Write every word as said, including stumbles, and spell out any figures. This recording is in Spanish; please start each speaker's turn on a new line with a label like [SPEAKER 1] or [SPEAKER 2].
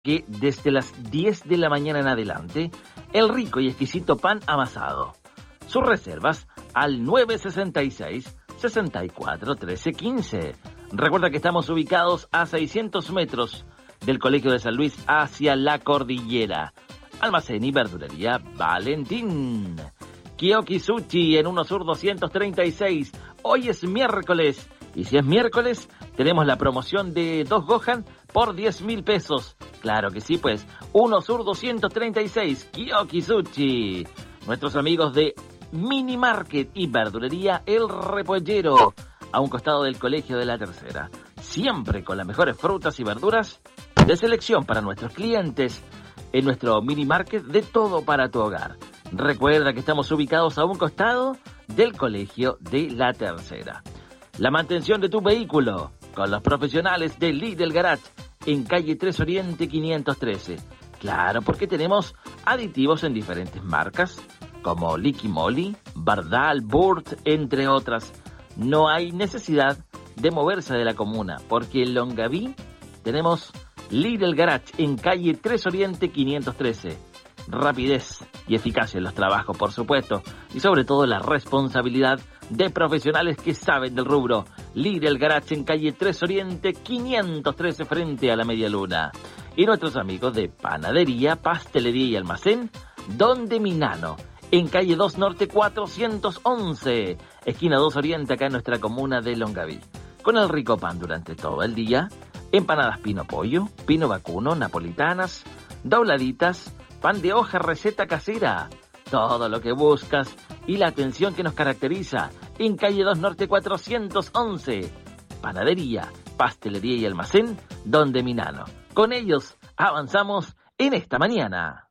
[SPEAKER 1] que desde las diez de la mañana en adelante, el rico y exquisito pan amasado. Sus reservas al nueve sesenta y seis, sesenta y cuatro, trece, quince. Recuerda que estamos ubicados a seiscientos metros del Colegio de San Luis hacia la cordillera. Almacén y verdulería Valentín. Kiyoki Sushi en Uno Sur doscientos treinta y seis. Hoy es miércoles. Y si es miércoles, tenemos la promoción de dos Gohan por diez mil pesos. Claro que sí, pues. Uno Sur doscientos treinta y seis. Kiyoki Sushi. Nuestros amigos de Mini Market y verdulería El Repollero, a un costado del Colegio de la Tercera. Siempre con las mejores frutas y verduras de selección para nuestros clientes. En nuestro Mini Market, de todo para tu hogar. Recuerda que estamos ubicados a un costado del Colegio de la Tercera. La mantención de tu vehículo con los profesionales de Lidl Garage en calle tres Oriente quinientos trece. Claro, porque tenemos aditivos en diferentes marcas como Liqui Moly, Bardal, Burt, entre otras. No hay necesidad de moverse de la comuna, porque en Longaví tenemos Lidl Garage en calle tres Oriente quinientos trece. Rapidez y eficacia en los trabajos, por supuesto, y sobre todo la responsabilidad de profesionales que saben del rubro. Lidl Garage en calle tres Oriente quinientos trece frente a la Media Luna. Y nuestros amigos de Panadería, Pastelería y Almacén Don de Minano en calle dos Norte cuatrocientos once, esquina dos Oriente, acá en nuestra comuna de Longaví. Con el rico pan durante todo el día, empanadas pino pollo, pino vacuno, napolitanas, dobladitas, pan de hoja, receta casera, todo lo que buscas y la atención que nos caracteriza en calle dos Norte cuatrocientos once. Panadería, Pastelería y Almacén Don de Minano. Con ellos avanzamos en esta mañana.